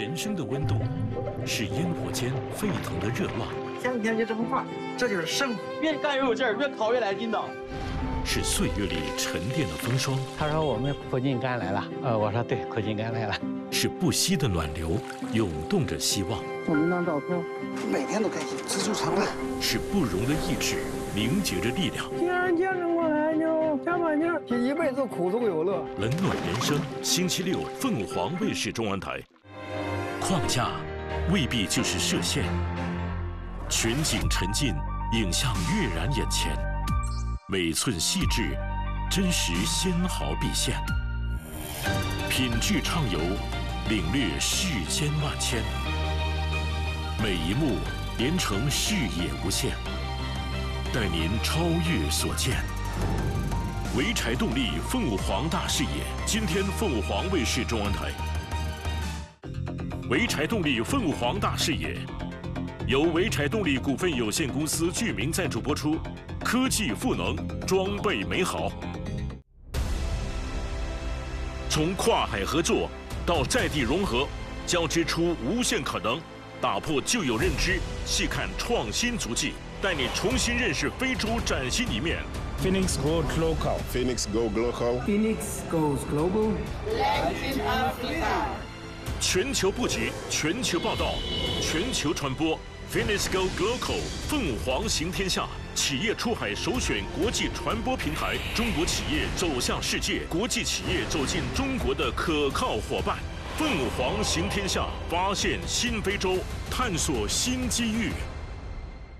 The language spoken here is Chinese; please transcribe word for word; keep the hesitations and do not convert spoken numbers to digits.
人生的温度，是烟火间沸腾的热浪。 天天就这么画，这就是生活。 越干越有劲儿，越烤越来劲道。 是岁月里沉淀的风霜。 他说我们苦尽甘来了，呃，我说对，苦尽甘来了。 是不息的暖流，涌动着希望。 我们当照片，每天都开心，知足常乐。 是不容的意志，凝结着力量。 既然见证过来就加把劲儿，这一辈子苦中有乐。 冷暖人生，星期六凤凰卫视中文台。框架未必就是射线，全景沉浸，影像跃然眼前。每寸细致，真实纤毫毕现。品质畅游，领略世间万千。每一幕连成视野无限，带您超越所见。潍柴动力凤凰大视野，今天凤凰卫视中文台。潍柴动力凤凰大视野，由潍柴动力股份有限公司剧名赞助播出。科技赋能，装备美好。从跨海合作到在地融合，交织出无限可能，打破旧有认知，细看创新足迹，带你重新认识非洲崭新一面。 Phoenix goes local. Phoenix go local. Phoenix goes global. Latin Africa. 全球布局，全球报道，全球传播。Phoenix go local， 凤凰行天下。企业出海首选国际传播平台，中国企业走向世界，国际企业走进中国的可靠伙伴。凤凰行天下，发现新非洲，探索新机遇。